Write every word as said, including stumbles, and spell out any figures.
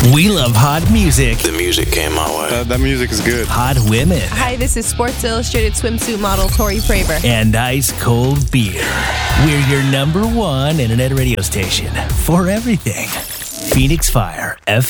We love hot music, The music came my way. Uh, that music is good. hot women, Hi, this is Sports Illustrated swimsuit model Tori Praver. and ice cold beer. We're your number one internet radio station for everything. Phoenix Fire F